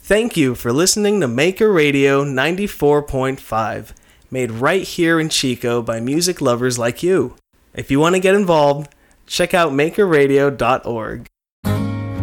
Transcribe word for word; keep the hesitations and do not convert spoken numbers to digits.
Thank you for listening to Maker Radio ninety-four point five, made right here in Chico by music lovers like you. If you want to get involved, check out maker radio dot org.